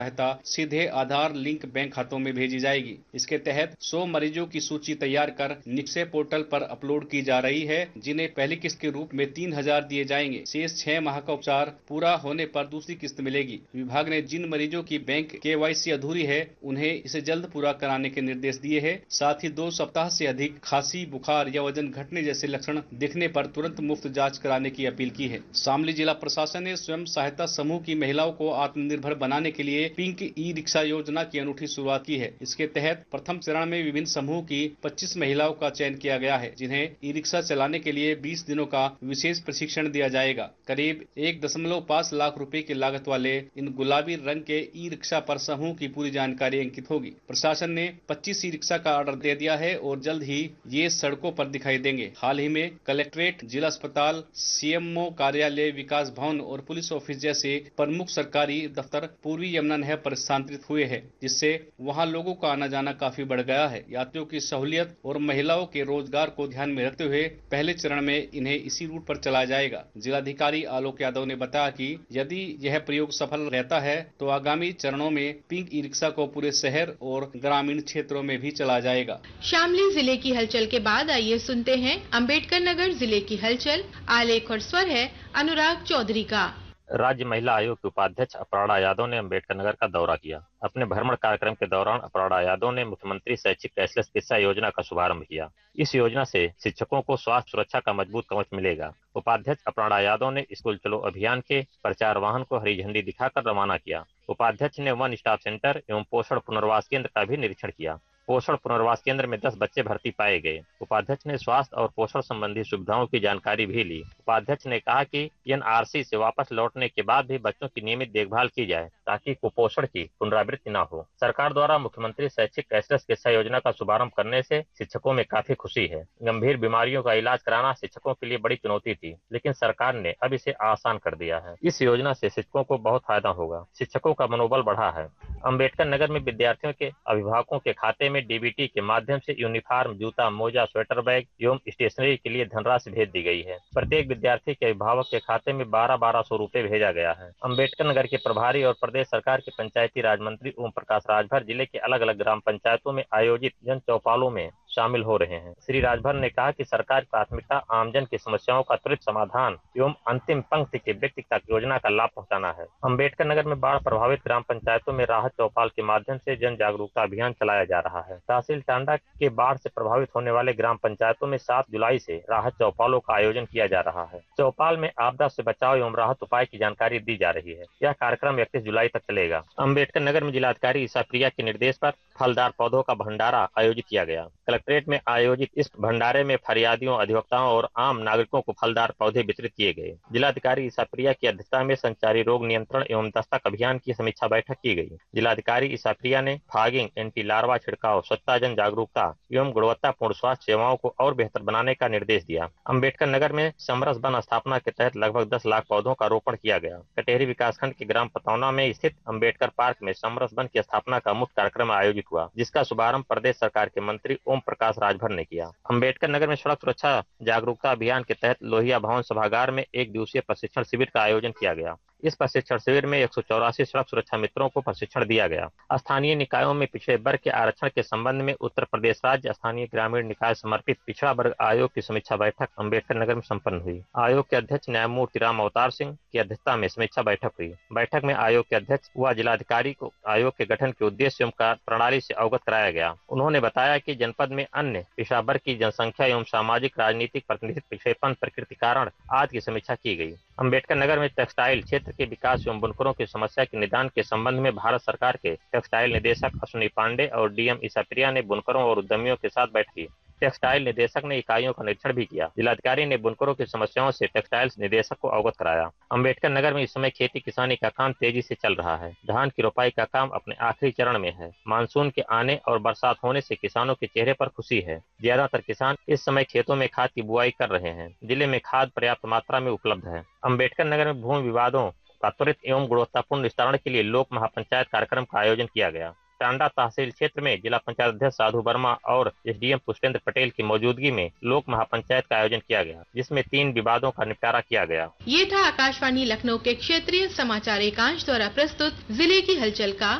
सहायता सीधे आधार link bank खातों में भेजी जाएगी। इसके तहत 100 मरीजों की सूची तैयार कर निक्षय पोर्टल पर अपलोड की जा रही है, जिन्हें पहली किस्त के रूप में 3,000 दिए जाएंगे। शेष 6 माह का उपचार पूरा होने पर दूसरी किस्त मिलेगी। विभाग ने जिन मरीजों की बैंक KYC अधूरी है, उन्हें इसे जल्द पूरा कराने के निर्देश दिए हैं। साथ ही 2 सप्ताह से अधिक खांसी, बुखार या वजन घटने जैसे लक्षण दिखने पर तुरंत मुफ्त जांच कराने की अपील की है। शामली जिला प्रशासन ने स्वयं सहायता समूह की महिलाओं को आत्मनिर्भर बनाने के लिए पिंक ई रिक्शा योजना की अनूठी शुरुआत की है। इसके तहत प्रथम चरण में विभिन्न समूह की 25 महिलाओं का चयन किया गया है, जिन्हें ई रिक्शा चलाने के लिए 20 दिनों का विशेष प्रशिक्षण दिया जाएगा। करीब 1.5 लाख रुपए की लागत वाले इन गुलाबी रंग के ई रिक्शा पर समूह की पूरी जानकारी अंकित होगी। प्रशासन ने 25 ई रिक्शा का ऑर्डर दे दिया है और जल्द ही ये सड़कों पर दिखाई देंगे। हाल ही में कलेक्ट्रेट, जिला अस्पताल, CMO कार्यालय, विकास भवन और पुलिस ऑफिस जैसे प्रमुख सरकारी दफ्तर पूर्वी यमुना नहर पर स्थानांतरित हुए हैं, जिससे वहां लोगों का आना जाना काफी बढ़ गया है। यात्रियों की सहूलियत और महिलाओं के रोजगार को ध्यान में रखते हुए पहले चरण में इन्हें इसी रूट पर चलाया जाएगा। जिलाधिकारी आलोक यादव ने बताया कि यदि यह प्रयोग सफल रहता है तो आगामी चरणों में पिंक ई रिक्शा को पूरे शहर और ग्रामीण क्षेत्रों में भी चलाया जाएगा। शामली जिले की हलचल के बाद आइए सुनते हैं अम्बेडकर नगर जिले की हलचल। आलेख और स्वर है अनुराग चौधरी का। राज्य महिला आयोग के उपाध्यक्ष अपर्णा यादव ने अम्बेडकर नगर का दौरा किया। अपने भ्रमण कार्यक्रम के दौरान अपर्णा यादव ने मुख्यमंत्री शैक्षिक कैशलेस शिक्षा योजना का शुभारंभ किया। इस योजना से शिक्षकों को स्वास्थ्य सुरक्षा का मजबूत कवच मिलेगा। उपाध्यक्ष अपर्णा यादव ने स्कूल चलो अभियान के प्रचार वाहन को हरी झंडी दिखाकर रवाना किया। उपाध्यक्ष ने वन स्टॉप सेंटर एवं पोषण पुनर्वास केंद्र का भी निरीक्षण किया। पोषण पुनर्वास केंद्र में 10 बच्चे भर्ती पाए गए। उपाध्यक्ष ने स्वास्थ्य और पोषण संबंधी सुविधाओं की जानकारी भी ली। उपाध्यक्ष ने कहा कि NRC से वापस लौटने के बाद भी बच्चों की नियमित देखभाल की जाए ताकि कुपोषण की पुनरावृत्ति न हो। सरकार द्वारा मुख्यमंत्री शैक्षिक कैशलेस शिक्षा योजना का शुभारंभ करने से शिक्षकों में काफी खुशी है। गंभीर बीमारियों का इलाज कराना शिक्षकों के लिए बड़ी चुनौती थी, लेकिन सरकार ने अब इसे आसान कर दिया है। इस योजना से शिक्षकों को बहुत फायदा होगा। शिक्षकों का मनोबल बढ़ा है। अम्बेडकर नगर में विद्यार्थियों के अभिभावकों के खाते में DBT के माध्यम से यूनिफॉर्म, जूता, मोजा, स्वेटर बैग एवं स्टेशनरी के लिए धनराशि भेज दी गई है। प्रत्येक विद्यार्थी के अभिभावक के खाते में 1200 रुपए भेजा गया है। अम्बेडकर नगर के प्रभारी और प्रदेश सरकार के पंचायती राज मंत्री ओम प्रकाश राजभर जिले के अलग अलग ग्राम पंचायतों में आयोजित जन चौपालों में शामिल हो रहे हैं। श्री राजभर ने कहा कि सरकार की प्राथमिकता आमजन की समस्याओं का त्वरित समाधान एवं अंतिम पंक्ति के व्यक्ति तक योजना का लाभ पहुंचाना है। अम्बेडकर नगर में बाढ़ प्रभावित ग्राम पंचायतों में राहत चौपाल के माध्यम से जन जागरूकता अभियान चलाया जा रहा है। तहसील टांडा के बाढ़ से प्रभावित होने वाले ग्राम पंचायतों में 7 जुलाई से राहत चौपालों का आयोजन किया जा रहा है। चौपाल में आपदा से बचाव एवं राहत उपाय की जानकारी दी जा रही है। यह कार्यक्रम 31 जुलाई तक चलेगा। अम्बेडकर नगर में जिलाधिकारी ईसा प्रिया के निर्देश पर फलदार पौधों का भंडारा आयोजित किया गया। कलेक्ट्रेट में आयोजित इस भंडारे में फरियादियों, अधिवक्ताओं और आम नागरिकों को फलदार पौधे वितरित किए गए। जिलाधिकारी ईसा प्रिया की अध्यक्षता में संचारी रोग नियंत्रण एवं दस्तक अभियान की समीक्षा बैठक की गई। जिलाधिकारी ईसा प्रिया ने फॉगिंग, एंटी लार्वा छिड़काव, स्वच्छता जन जागरूकता एवं गुणवत्तापूर्ण स्वास्थ्य सेवाओं को और बेहतर बनाने का निर्देश दिया। अम्बेडकर नगर में समरस वन स्थापना के तहत लगभग 10 लाख पौधों का रोपण किया गया। कटेहरी विकासखंड के ग्राम पतौना में स्थित अम्बेडकर पार्क में समरस वन की स्थापना का मुख्य कार्यक्रम आयोजित हुआ, जिसका शुभारंभ प्रदेश सरकार के मंत्री ओम प्रकाश राजभर ने किया। अम्बेडकर नगर में सड़क सुरक्षा जागरूकता अभियान के तहत लोहिया भवन सभागार में 1 दिवसीय प्रशिक्षण शिविर का आयोजन किया गया। इस प्रशिक्षण शिविर में 184 सड़क सुरक्षा मित्रों को प्रशिक्षण दिया गया। स्थानीय निकायों में पिछड़े वर्ग के आरक्षण के संबंध में उत्तर प्रदेश राज्य स्थानीय ग्रामीण निकाय समर्पित पिछड़ा वर्ग आयोग की समीक्षा बैठक अम्बेडकर नगर में संपन्न हुई। आयोग के अध्यक्ष न्यायमूर्ति राम अवतार सिंह की अध्यक्षता में समीक्षा बैठक हुई। बैठक में आयोग के अध्यक्ष व जिलाधिकारी को आयोग के गठन के उद्देश्य एवं कार्य प्रणाली से अवगत कराया गया। उन्होंने बताया कि जनपद में अन्य पिछड़ा वर्ग की जनसंख्या एवं सामाजिक राजनीतिक प्रतिनिधित्व पिछड़ेपन प्रकृति कारण आदि की समीक्षा की गई। अम्बेडकर नगर में टेक्सटाइल क्षेत्र के विकास एवं बुनकरों की समस्या के निदान के संबंध में भारत सरकार के टेक्सटाइल निदेशक अश्विनी पांडे और DM ईसा प्रिया ने बुनकरों और उद्यमियों के साथ बैठक की। टेक्सटाइल निदेशक ने इकाइयों का निरीक्षण भी किया। जिलाधिकारी ने बुनकरों की समस्याओं से टेक्सटाइल निदेशक को अवगत कराया। अम्बेडकर नगर में इस समय खेती किसानी का काम तेजी से चल रहा है। धान की रोपाई का काम अपने आखिरी चरण में है। मानसून के आने और बरसात होने से किसानों के चेहरे पर खुशी है। ज्यादातर किसान इस समय खेतों में खाद की बुआई कर रहे हैं। जिले में खाद पर्याप्त मात्रा में उपलब्ध है। अम्बेडकर नगर में भूमि विवादों का त्वरित एवं गुणवत्तापूर्ण निस्तारण के लिए लोक महापंचायत कार्यक्रम का आयोजन किया गया। टांडा तहसील क्षेत्र में जिला पंचायत अध्यक्ष साधु वर्मा और एसडीएम पुष्पेंद्र पटेल की मौजूदगी में लोक महापंचायत का आयोजन किया गया, जिसमें 3 विवादों का निपटारा किया गया। ये था आकाशवाणी लखनऊ के क्षेत्रीय समाचार एकांश द्वारा प्रस्तुत जिले की हलचल का